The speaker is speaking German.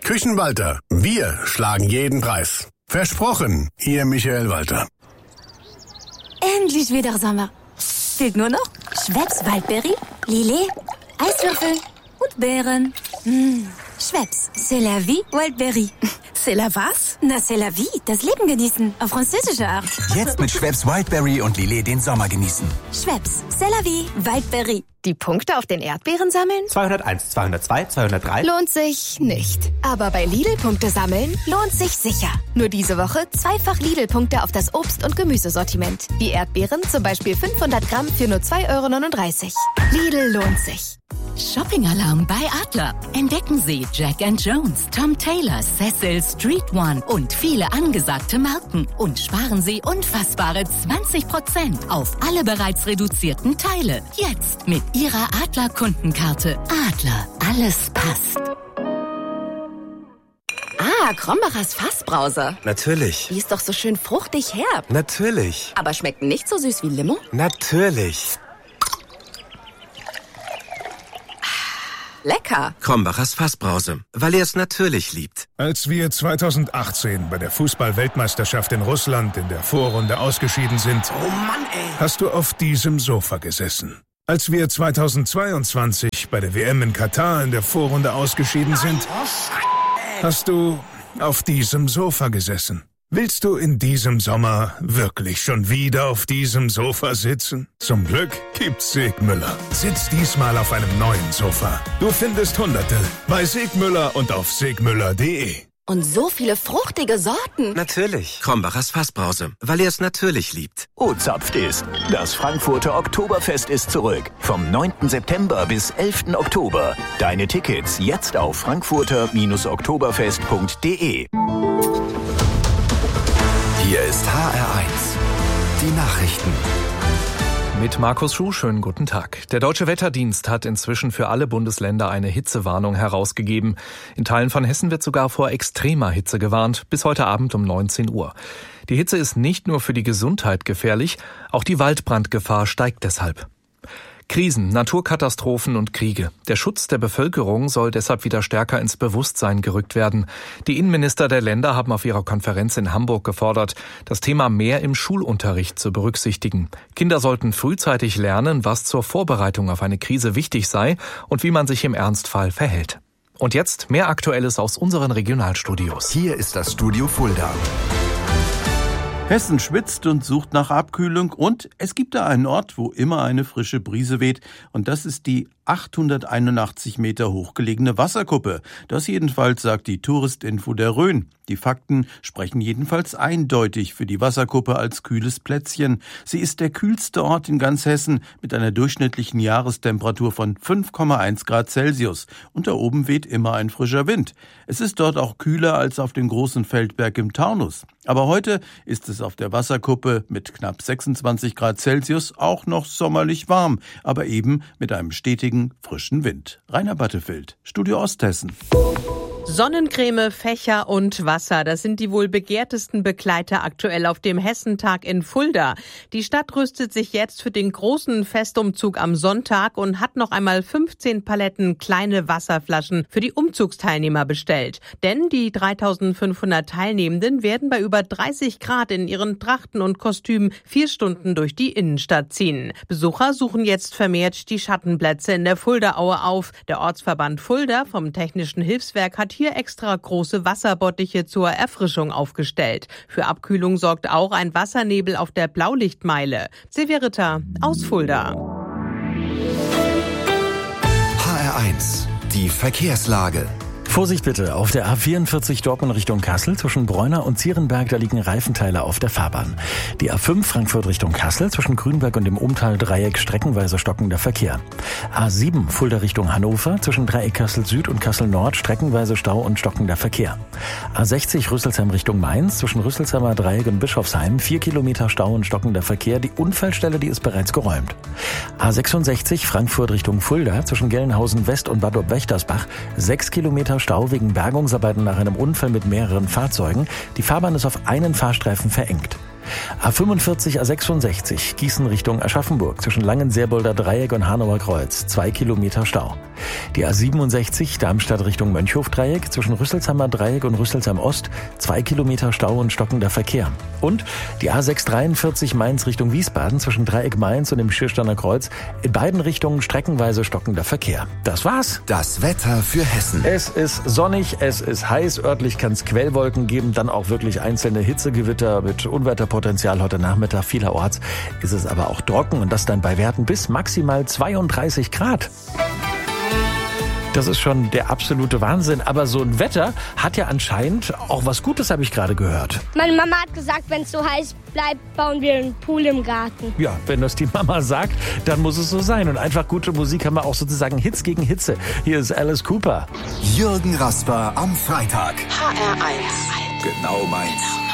Küchenwalter, wir schlagen jeden Preis. Versprochen, Ihr Michael Walter. Endlich wieder Sommer. Fehlt nur noch Schweppes Waldberry, Lillet, Eiswürfel und Beeren. Schweppes, c'est la vie, Waldberry. C'est la was? Na, c'est la vie, das Leben genießen, auf französische Art. Jetzt mit Schweppes Wildberry und Lillet den Sommer genießen. Schweppes, c'est la vie, Waldberry. Die Punkte auf den Erdbeeren sammeln? 201, 202, 203. Lohnt sich nicht. Aber bei Lidl-Punkte sammeln lohnt sich sicher. Nur diese Woche zweifach Lidl-Punkte auf das Obst- und Gemüsesortiment. Die Erdbeeren zum Beispiel 500 Gramm für nur 2,39 €. Lidl lohnt sich. Shopping-Alarm bei Adler. Entdecken Sie Jack & Jones, Tom Taylor, Cecil, Street One und viele angesagte Marken. Und sparen Sie unfassbare 20% auf alle bereits reduzierten Teile. Jetzt mit Ihrer Adler-Kundenkarte. Adler, alles passt. Krombacher Fassbrause. Natürlich. Die ist doch so schön fruchtig herb. Natürlich. Aber schmeckt nicht so süß wie Limo? Natürlich. Lecker. Krombachers Fassbrause, weil er es natürlich liebt. Als wir 2018 bei der Fußball-Weltmeisterschaft in Russland in der Vorrunde ausgeschieden sind, Oh Mann, ey. hast du auf diesem Sofa gesessen. Als wir 2022 bei der WM in Katar in der Vorrunde ausgeschieden sind, hast du auf diesem Sofa gesessen. Willst du in diesem Sommer wirklich schon wieder auf diesem Sofa sitzen? Zum Glück gibt's Segmüller. Sitz diesmal auf einem neuen Sofa. Du findest Hunderte bei Segmüller und auf segmüller.de. Und so viele fruchtige Sorten. Natürlich. Krombachers Fassbrause, weil er es natürlich liebt. O-Zapft ist. Das Frankfurter Oktoberfest ist zurück. Vom 9. September bis 11. Oktober. Deine Tickets jetzt auf frankfurter-oktoberfest.de. Hier ist HR1. Die Nachrichten. Mit Markus Schuh, schönen guten Tag. Der Deutsche Wetterdienst hat inzwischen für alle Bundesländer eine Hitzewarnung herausgegeben. In Teilen von Hessen wird sogar vor extremer Hitze gewarnt, bis heute Abend um 19 Uhr. Die Hitze ist nicht nur für die Gesundheit gefährlich, auch die Waldbrandgefahr steigt deshalb. Krisen, Naturkatastrophen und Kriege. Der Schutz der Bevölkerung soll deshalb wieder stärker ins Bewusstsein gerückt werden. Die Innenminister der Länder haben auf ihrer Konferenz in Hamburg gefordert, das Thema mehr im Schulunterricht zu berücksichtigen. Kinder sollten frühzeitig lernen, was zur Vorbereitung auf eine Krise wichtig sei und wie man sich im Ernstfall verhält. Und jetzt mehr Aktuelles aus unseren Regionalstudios. Hier ist das Studio Fulda. Hessen schwitzt und sucht nach Abkühlung und es gibt da einen Ort, wo immer eine frische Brise weht und das ist die 881 Meter hochgelegene Wasserkuppe. Das jedenfalls sagt die Touristinfo der Rhön. Die Fakten sprechen jedenfalls eindeutig für die Wasserkuppe als kühles Plätzchen. Sie ist der kühlste Ort in ganz Hessen mit einer durchschnittlichen Jahrestemperatur von 5,1 Grad Celsius. Und da oben weht immer ein frischer Wind. Es ist dort auch kühler als auf dem großen Feldberg im Taunus. Aber heute ist es auf der Wasserkuppe mit knapp 26 Grad Celsius auch noch sommerlich warm, aber eben mit einem stetigen frischen Wind. Rainer Battefeld, Studio Osthessen. Sonnencreme, Fächer und Wasser, das sind die wohl begehrtesten Begleiter aktuell auf dem Hessentag in Fulda. Die Stadt rüstet sich jetzt für den großen Festumzug am Sonntag und hat noch einmal 15 Paletten kleine Wasserflaschen für die Umzugsteilnehmer bestellt. Denn die 3500 Teilnehmenden werden bei über 30 Grad in ihren Trachten und Kostümen 4 Stunden durch die Innenstadt ziehen. Besucher suchen jetzt vermehrt die Schattenplätze in der Fuldaaue auf. Der Ortsverband Fulda vom Technischen Hilfswerk hat hier extra große Wasserbottiche zur Erfrischung aufgestellt. Für Abkühlung sorgt auch ein Wassernebel auf der Blaulichtmeile. Silvia Ritter aus Fulda. HR1. Die Verkehrslage. Vorsicht bitte, auf der A44 Dortmund Richtung Kassel zwischen Bräuner und Zierenberg, da liegen Reifenteile auf der Fahrbahn. Die A5 Frankfurt Richtung Kassel zwischen Grünberg und dem Umtal-Dreieck streckenweise stockender Verkehr. A7 Fulda Richtung Hannover zwischen Dreieck Kassel Süd und Kassel Nord streckenweise Stau und stockender Verkehr. A60 Rüsselsheim Richtung Mainz zwischen Rüsselsheimer Dreieck und Bischofsheim 4 Kilometer Stau und stockender Verkehr. Die Unfallstelle, die ist bereits geräumt. A66 Frankfurt Richtung Fulda zwischen Gelnhausen West und Bad Ob-Wächtersbach 6 Kilometer Stau wegen Bergungsarbeiten nach einem Unfall mit mehreren Fahrzeugen. Die Fahrbahn ist auf einen Fahrstreifen verengt. A45, A66 Gießen Richtung Aschaffenburg zwischen Langenseebolder Dreieck und Hanauer Kreuz 2 Kilometer Stau. Die A67 Darmstadt Richtung Mönchhof-Dreieck zwischen Rüsselsheimer Dreieck und Rüsselsheim Ost 2 Kilometer Stau und stockender Verkehr. Und die A643 Mainz Richtung Wiesbaden zwischen Dreieck Mainz und dem Schiersteiner Kreuz in beiden Richtungen streckenweise stockender Verkehr. Das war's. Das Wetter für Hessen. Es ist sonnig, es ist heiß, örtlich kann es Quellwolken geben, dann auch wirklich einzelne Hitzegewitter mit Unwetterpotenzial heute Nachmittag. Vielerorts ist es aber auch trocken und das dann bei Werten bis maximal 32 Grad. Das ist schon der absolute Wahnsinn. Aber so ein Wetter hat ja anscheinend auch was Gutes, habe ich gerade gehört. Meine Mama hat gesagt, wenn es so heiß bleibt, bauen wir einen Pool im Garten. Ja, wenn das die Mama sagt, dann muss es so sein. Und einfach gute Musik haben wir auch sozusagen Hits gegen Hitze. Hier ist Alice Cooper. Jürgen Rasper am Freitag. HR1. Genau meins.